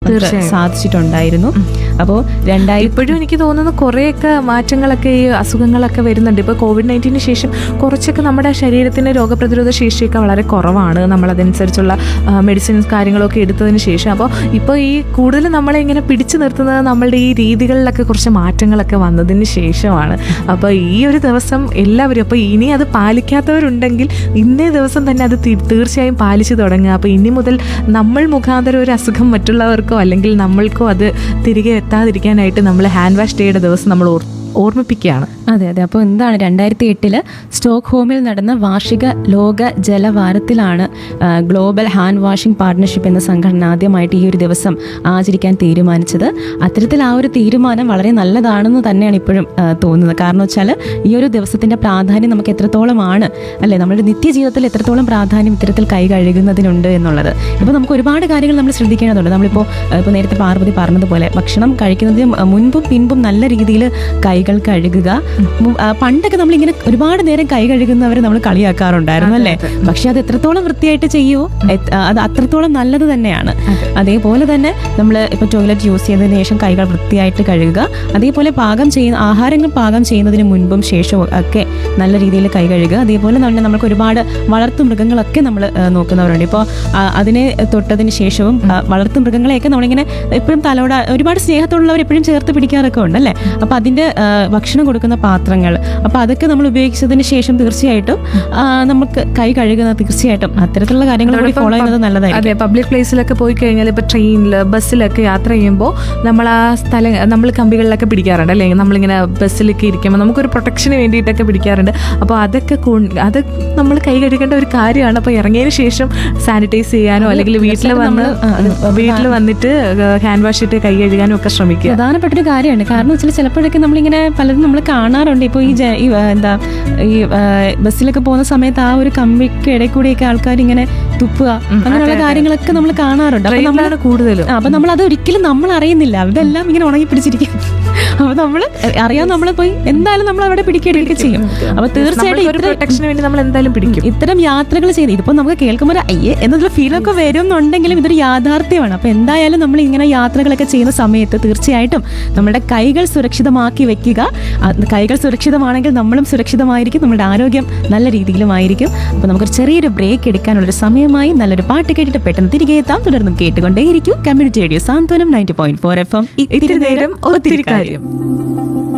നമുക്ക് സാധിച്ചിട്ടുണ്ടായിരുന്നു. അപ്പോൾ ഇപ്പോഴും എനിക്ക് തോന്നുന്നു കുറേയൊക്കെ മാറ്റങ്ങളൊക്കെ ഈ അസുഖങ്ങളൊക്കെ വരുന്നുണ്ട്. ഇപ്പോൾ COVID-19 ശേഷം കുറച്ചൊക്കെ നമ്മുടെ ശരീരത്തിൻ്റെ രോഗപ്രതിരോധ ശേഷിയൊക്കെ വളരെ കുറവാണ്, നമ്മളതനുസരിച്ചുള്ള മെഡിസിൻസ് കാര്യങ്ങളൊക്കെ എടുത്തതിന് ശേഷം. അപ്പോൾ ഇപ്പോൾ ഈ കൂടുതൽ നമ്മളെ ഇങ്ങനെ പിടിച്ചു നിർത്തുന്നത് നമ്മളുടെ ഈ രീതികളിലൊക്കെ കുറച്ച് മാറ്റങ്ങളൊക്കെ വന്നതിന് ശേഷമാണ്. അപ്പോൾ ഈ ഒരു ദിവസം എല്ലാവരും, അപ്പോൾ ഇനി അത് പാലിക്കാത്തവരുണ്ടെങ്കിൽ ഇന്നേ ദിവസം തന്നെ അത് തീർച്ചയായും പാലിച്ചു തുടങ്ങുക. അപ്പോൾ ഇനി മുതൽ നമ്മൾ മുഖാന്തരം ഒരു അസുഖം മറ്റുള്ളവർക്കോ അല്ലെങ്കിൽ നമ്മൾക്കോ അത് തിരികെ എത്താതിരിക്കാനായിട്ട് നമ്മൾ ഹാൻഡ് വാഷ് ഡേയുടെ ദിവസം നമ്മൾ ഓർമ്മിപ്പിക്കുകയാണ്. അതെ. അപ്പോൾ എന്താണ് 2008 സ്റ്റോക്ക്ഹോമിൽ നടന്ന വാർഷിക ലോക ജലവാരത്തിലാണ് ഗ്ലോബൽ ഹാൻഡ് വാഷിംഗ് പാർട്ട്ണർഷിപ്പ് എന്ന സംഘടന ആദ്യമായിട്ട് ഈ ഒരു ദിവസം ആചരിക്കാൻ തീരുമാനിച്ചത്. അത്തരത്തിൽ ആ ഒരു തീരുമാനം വളരെ നല്ലതാണെന്ന് തന്നെയാണ് ഇപ്പോഴും തോന്നുന്നത്. കാരണം വെച്ചാൽ ഈ ഒരു ദിവസത്തിൻ്റെ പ്രാധാന്യം നമുക്ക് എത്രത്തോളമാണ് അല്ലേ, നമ്മുടെ നിത്യജീവിതത്തിൽ എത്രത്തോളം പ്രാധാന്യം ഇത്തരത്തിൽ കൈ കഴുകുന്നതിനുണ്ട് എന്നുള്ളത്. ഇപ്പോൾ നമുക്ക് ഒരുപാട് കാര്യങ്ങൾ നമ്മൾ ശ്രദ്ധിക്കേണ്ടതുണ്ട്. നമ്മളിപ്പോൾ നേരത്തെ പാർവതി പറഞ്ഞതുപോലെ ഭക്ഷണം കഴിക്കുന്നതിന് മുൻപും പിൻപും നല്ല രീതിയിൽ കൈകൾ കഴുകുക. പണ്ടൊക്കെ നമ്മളിങ്ങനെ ഒരുപാട് നേരം കൈ കഴുകുന്നവർ നമ്മൾ കളിയാക്കാറുണ്ടായിരുന്നു അല്ലേ. പക്ഷെ അത് എത്രത്തോളം വൃത്തിയായിട്ട് ചെയ്യുമോ അത് അത്രത്തോളം നല്ലത് തന്നെയാണ്. അതേപോലെ തന്നെ നമ്മൾ ഇപ്പോൾ ടോയ്ലറ്റ് യൂസ് ചെയ്തതിന് ശേഷം കൈകൾ വൃത്തിയായിട്ട് കഴുകുക. അതേപോലെ ആഹാരങ്ങൾ പാകം ചെയ്യുന്നതിന് മുൻപും ശേഷവും ഒക്കെ നല്ല രീതിയിൽ കൈ കഴുകുക. അതേപോലെ തന്നെ നമുക്ക് ഒരുപാട് വളർത്തു മൃഗങ്ങളൊക്കെ നമ്മൾ നോക്കുന്നവരുണ്ട്. ഇപ്പോൾ അതിനെ തൊട്ടതിന് ശേഷവും വളർത്തു മൃഗങ്ങളെയൊക്കെ നമ്മളിങ്ങനെ എപ്പോഴും തലോട ഒരുപാട് സ്നേഹത്തോടുള്ളവർ എപ്പോഴും ചേർത്ത് പിടിക്കാറൊക്കെ ഉണ്ടല്ലേ. അപ്പോൾ അതിൻ്റെ ഭക്ഷണം കൊടുക്കുന്ന പാത്രങ്ങൾ, അപ്പോൾ അതൊക്കെ നമ്മൾ ഉപയോഗിച്ചതിന് ശേഷം തീർച്ചയായിട്ടും നമുക്ക് കൈ കഴുകുന്നത് തീർച്ചയായിട്ടും അത്തരത്തിലുള്ള കാര്യങ്ങൾ കൂടി ഫോളോ ചെയ്യുന്നത് നല്ലതായിരിക്കും. അതെ, പബ്ലിക് പ്ലേസിലൊക്കെ പോയി കഴിഞ്ഞാൽ ഇപ്പോൾ ട്രെയിനിൽ ബസ്സിലൊക്കെ യാത്ര ചെയ്യുമ്പോൾ നമ്മൾ ആ സ്ഥലം നമ്മൾ കമ്പികളിലൊക്കെ പിടിക്കാറുണ്ട് അല്ലേ. നമ്മളിങ്ങനെ ബസ്സിലൊക്കെ ഇരിക്കുമ്പോൾ നമുക്കൊരു പ്രൊട്ടക്ഷന് വേണ്ടിയിട്ടൊക്കെ പിടിക്കാറുണ്ട്. അപ്പോൾ അതൊക്കെ അത് നമ്മൾ കൈ കഴുകേണ്ട ഒരു കാര്യമാണ്. അപ്പോൾ ഇറങ്ങിയതിന് ശേഷം സാനിറ്റൈസ് ചെയ്യാനോ അല്ലെങ്കിൽ വീട്ടിൽ വന്നിട്ട് ഹാൻഡ് വാഷ് ഇട്ട് കൈ കഴുകാനും ഒക്കെ ശ്രമിക്കുക. പ്രധാനപ്പെട്ടൊരു കാര്യമാണ്. കാരണം വെച്ചാൽ ചിലപ്പോഴൊക്കെ നമ്മളിങ്ങനെ പലതും നമ്മൾ കാണാറുണ്ട്. ഇപ്പോൾ ഈ ബസ്സിലൊക്കെ പോകുന്ന സമയത്ത് ആ ഒരു കമ്പിക്ക് ഇടയിൽ കൂടിയൊക്കെ ആൾക്കാർ ഇങ്ങനെ തുപ്പുക, അങ്ങനെയുള്ള കാര്യങ്ങളൊക്കെ നമ്മൾ കാണാറുണ്ട്. കൂടുതലും അപ്പൊ നമ്മൾ അത് ഒരിക്കലും നമ്മൾ അറിയുന്നില്ല, അതെല്ലാം ഇങ്ങനെ ഉണങ്ങി പിടിച്ചിരിക്കും. അപ്പൊ നമ്മൾ അറിയാൻ നമ്മൾ പോയി എന്തായാലും നമ്മൾ അവിടെ പിടിക്കുകയൊക്കെ ചെയ്യും. അപ്പൊ തീർച്ചയായിട്ടും പ്രൊട്ടക്ഷന് വേണ്ടി നമ്മൾ എന്തായാലും പിടിക്കും. ഇത്തരം യാത്രകൾ ചെയ്ത് ഇതിപ്പോ നമുക്ക് കേൾക്കുമ്പോൾ അയ്യേ എന്നുള്ള ഫീലൊക്കെ വരുന്നുണ്ടെങ്കിലും ഇതൊരു യാഥാർത്ഥ്യമാണ്. അപ്പൊ എന്തായാലും നമ്മൾ ഇങ്ങനെ യാത്രകളൊക്കെ ചെയ്യുന്ന സമയത്ത് തീർച്ചയായിട്ടും നമ്മുടെ കൈകൾ സുരക്ഷിതമാക്കി വെക്കുക. കൈകൾ സുരക്ഷിതമാണെങ്കിൽ നമ്മളും സുരക്ഷിതമായിരിക്കും, നമ്മുടെ ആരോഗ്യം നല്ല രീതിയിലുമായിരിക്കും. അപ്പൊ നമുക്കൊരു ചെറിയൊരു ബ്രേക്ക് എടുക്കാനുള്ളൊരു സമയമായി. നല്ലൊരു പാട്ട് കേട്ടിട്ട് പെട്ടെന്ന് തിരികെ എത്താം. തുടർന്നും കേട്ടുകൊണ്ടേയിരിക്കും കമ്മ്യൂണിറ്റി റേഡിയോ സാന്ത്വനം 90.4 FM. ഇത്തിരി നേരം ഒത്തിരി കാര്യം.